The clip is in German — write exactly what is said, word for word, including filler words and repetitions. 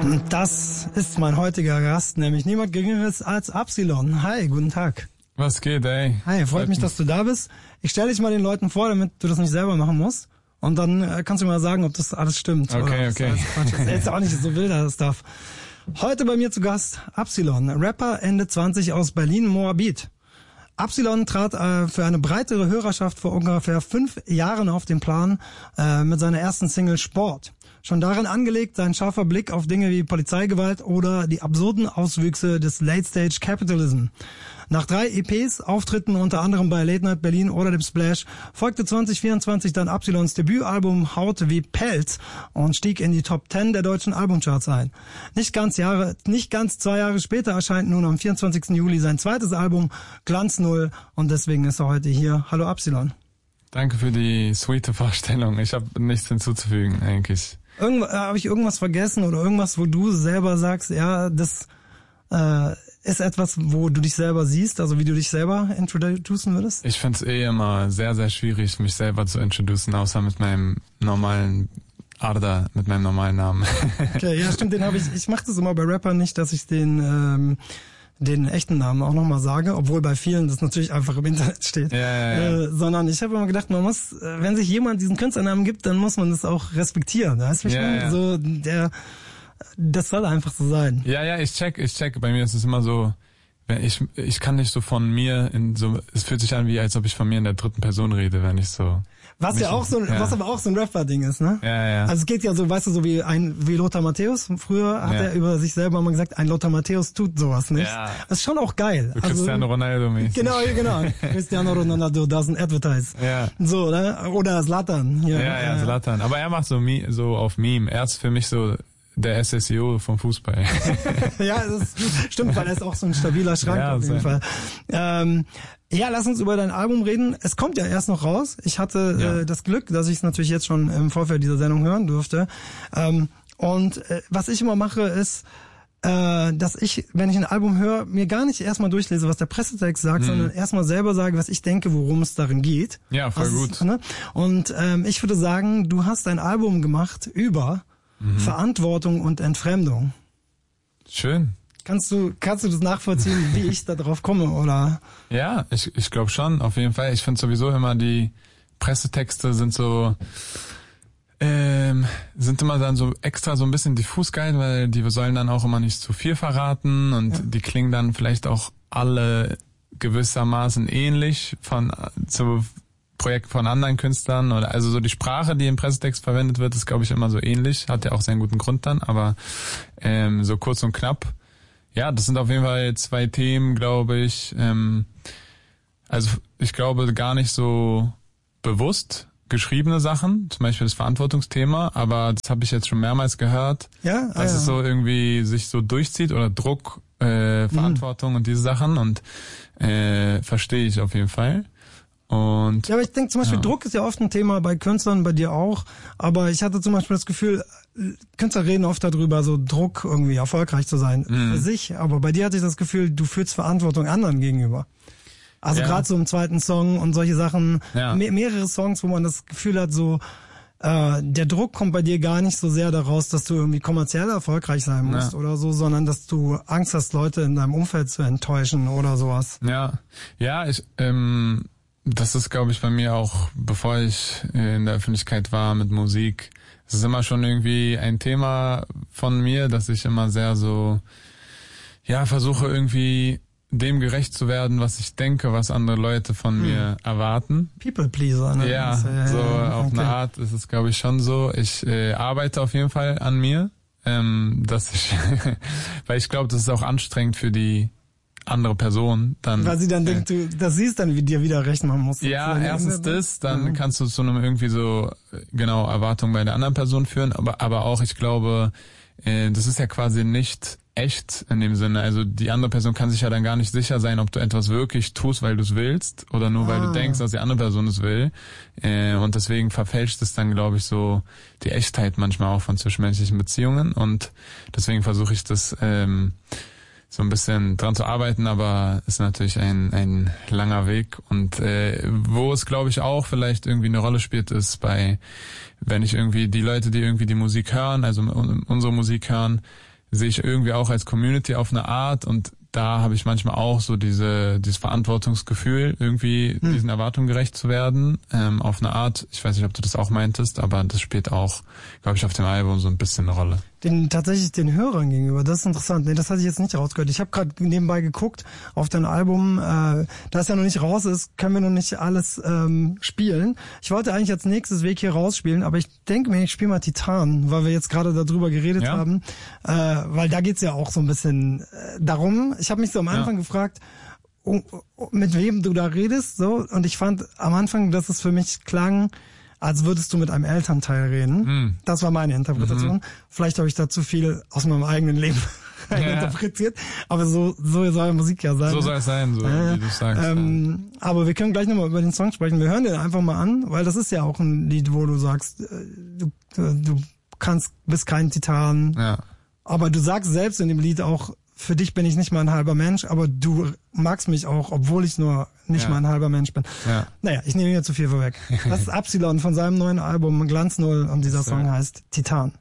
Das ist mein heutiger Gast, nämlich niemand Geringeres als Absilon. Hi, guten Tag. Was geht, ey? Hi, freut mich, dass du da bist. Ich stelle dich mal den Leuten vor, damit du das nicht selber machen musst. Und dann äh, kannst du mir mal sagen, ob das alles stimmt. Okay, oder okay. Das ist jetzt auch nicht so wilder Stuff. Heute bei mir zu Gast Absilon, Rapper Ende zwanzig aus Berlin-Moabit. Absilon trat äh, für eine breitere Hörerschaft vor ungefähr fünf Jahren auf den Plan äh, mit seiner ersten Single Sport. Schon darin angelegt sein scharfer Blick auf Dinge wie Polizeigewalt oder die absurden Auswüchse des Late-Stage Capitalism. Nach drei E Ps, Auftritten unter anderem bei Late Night Berlin oder dem Splash, folgte zwanzig vierundzwanzig dann Absilons Debütalbum Haut wie Pelz und stieg in die Top zehn der deutschen Albumcharts ein. Nicht ganz Jahre, nicht ganz zwei Jahre später erscheint nun am vierundzwanzigsten Juli sein zweites Album Glanz Null und deswegen ist er heute hier. Hallo Absilon. Danke für die sweete Vorstellung. Ich habe nichts hinzuzufügen eigentlich. Irgend, äh, habe ich irgendwas vergessen oder irgendwas, wo du selber sagst, ja, das äh, ist etwas, wo du dich selber siehst, also wie du dich selber introducen würdest? Ich find's eh immer sehr, sehr schwierig, mich selber zu introducen, außer mit meinem normalen Arda, mit meinem normalen Namen. Okay, ja stimmt, den habe ich, ich mache das immer bei Rappern nicht, dass ich den ähm, den echten Namen auch nochmal sage, obwohl bei vielen das natürlich einfach im Internet steht. Ja, ja, ja. Äh, sondern ich habe immer gedacht, man muss, wenn sich jemand diesen Künstlernamen gibt, dann muss man das auch respektieren. Weißt du, ja, ja. so der, das soll einfach so sein. Ja, ja, ich check, ich check. Bei mir ist es immer so, wenn ich, ich kann nicht so von mir in so, es fühlt sich an wie, als ob ich von mir in der dritten Person rede, wenn ich so. Was ja auch so, ein, ja. was aber auch so ein Rapper-Ding ist, ne? Ja, ja. Also es geht ja so, weißt du, so wie ein, wie Lothar Matthäus. Früher hat ja. er über sich selber mal gesagt, ein Lothar Matthäus tut sowas nicht. Ja. Das ist schon auch geil. So Cristiano also, Ronaldo-mäßig. Genau, genau. Cristiano Ronaldo doesn't advertise. Ja. So, ne? Oder Zlatan. Ja, ja, ja, Zlatan. Aber er macht so, so auf Meme. Er ist für mich so der S S E O vom Fußball. Ja, das stimmt, weil er ist auch so ein stabiler Schrank ja, auf jeden sein. Fall. Ähm, ja, lass uns über dein Album reden. Es kommt ja erst noch raus. Ich hatte ja. äh, das Glück, dass ich es natürlich jetzt schon im Vorfeld dieser Sendung hören durfte. Ähm, und äh, was ich immer mache, ist, äh, dass ich, wenn ich ein Album höre, mir gar nicht erstmal durchlese, was der Pressetext sagt, mhm. sondern erstmal selber sage, was ich denke, worum es darin geht. Ja, voll was gut. Ist, ne? Und ähm, ich würde sagen, du hast ein Album gemacht über mhm. Verantwortung und Entfremdung. Schön. Kannst du kannst du das nachvollziehen, wie ich da drauf komme, oder? Ja, ich ich glaube schon, auf jeden Fall. Ich finde sowieso immer, die Pressetexte sind so ähm, sind immer dann so extra so ein bisschen diffus geil, weil die sollen dann auch immer nicht zu viel verraten und ja. die klingen dann vielleicht auch alle gewissermaßen ähnlich von zu Projekt von anderen Künstlern oder also so die Sprache, die im Pressetext verwendet wird, ist glaube ich immer so ähnlich, hat ja auch seinen guten Grund dann, aber ähm, so kurz und knapp. Ja, das sind auf jeden Fall zwei Themen, glaube ich. Ähm, also ich glaube gar nicht so bewusst geschriebene Sachen, zum Beispiel das Verantwortungsthema, aber das habe ich jetzt schon mehrmals gehört, ja? ah, dass ja. es so irgendwie sich so durchzieht oder Druck, äh, Verantwortung mhm. und diese Sachen und äh, verstehe ich auf jeden Fall. Und ja, aber ich denke zum Beispiel, ja. Druck ist ja oft ein Thema bei Künstlern, bei dir auch. Aber ich hatte zum Beispiel das Gefühl, Künstler reden oft darüber, so Druck irgendwie erfolgreich zu sein mhm. für sich. Aber bei dir hatte ich das Gefühl, du fühlst Verantwortung anderen gegenüber. Also ja. gerade so im zweiten Song und solche Sachen, ja. me- mehrere Songs, wo man das Gefühl hat, so äh, der Druck kommt bei dir gar nicht so sehr daraus, dass du irgendwie kommerziell erfolgreich sein musst ja. oder so, sondern dass du Angst hast, Leute in deinem Umfeld zu enttäuschen oder sowas. Ja, ja, ich ähm das ist, glaube ich, bei mir auch, bevor ich in der Öffentlichkeit war mit Musik, es ist immer schon irgendwie ein Thema von mir, dass ich immer sehr so, ja, versuche irgendwie dem gerecht zu werden, was ich denke, was andere Leute von hm. mir erwarten. People Pleaser, ne? Ja, ja so ja, auf okay. eine Art ist es, glaube ich, schon so. Ich äh, arbeite auf jeden Fall an mir, ähm, dass ich, weil ich glaube, das ist auch anstrengend für die andere Person, dann. Weil sie dann äh, denkt, du, das siehst dann, wie dir wieder recht machen musst. Ja, erstens Ende, das, dann ja. kannst du zu einem irgendwie so, genau, Erwartungen bei der anderen Person führen, aber, aber auch, ich glaube, äh, das ist ja quasi nicht echt in dem Sinne. Also die andere Person kann sich ja dann gar nicht sicher sein, ob du etwas wirklich tust, weil du es willst, oder nur weil ah. du denkst, dass die andere Person es will. Äh, und deswegen verfälscht es dann, glaube ich, so die Echtheit manchmal auch von zwischenmenschlichen Beziehungen. Und deswegen versuche ich das ähm, so ein bisschen dran zu arbeiten, aber ist natürlich ein ein langer Weg. Und äh, wo es, glaube ich, auch vielleicht irgendwie eine Rolle spielt, ist bei, wenn ich irgendwie die Leute, die irgendwie die Musik hören, also unsere Musik hören, sehe ich irgendwie auch als Community auf eine Art und da habe ich manchmal auch so diese dieses Verantwortungsgefühl, irgendwie hm. diesen Erwartungen gerecht zu werden, ähm, auf eine Art. Ich weiß nicht, ob du das auch meintest, aber das spielt auch, glaube ich, auf dem Album so ein bisschen eine Rolle. Den tatsächlich den Hörern gegenüber, das ist interessant. Nee, das hatte ich jetzt nicht rausgehört. Ich habe gerade nebenbei geguckt auf dein Album, äh, da es ja noch nicht raus ist, können wir noch nicht alles ähm, spielen. Ich wollte eigentlich als nächstes Weg hier rausspielen, aber ich denke mir, ich spiele mal Titan, weil wir jetzt gerade darüber geredet ja. haben, äh, weil da geht's ja auch so ein bisschen äh, darum. Ich habe mich so am Anfang ja. gefragt, um, um, mit wem du da redest, so, und ich fand am Anfang, dass es für mich klang, als würdest du mit einem Elternteil reden. Mm. Das war meine Interpretation. Mm-hmm. Vielleicht habe ich da zu viel aus meinem eigenen Leben ja. interpretiert, aber so so soll Musik ja sein. So soll es sein, so äh, wie du sagst. Ähm, ja. Aber wir können gleich nochmal über den Song sprechen. Wir hören den einfach mal an, weil das ist ja auch ein Lied, wo du sagst, du, du kannst, bist kein Titan. Ja. Aber du sagst selbst in dem Lied auch, für dich bin ich nicht mal ein halber Mensch, aber du magst mich auch, obwohl ich nur nicht ja. mal ein halber Mensch bin. Ja. Naja, ich nehme hier zu viel vorweg. Das ist Absilon von seinem neuen Album Glanz Null und dieser Song heißt Titan.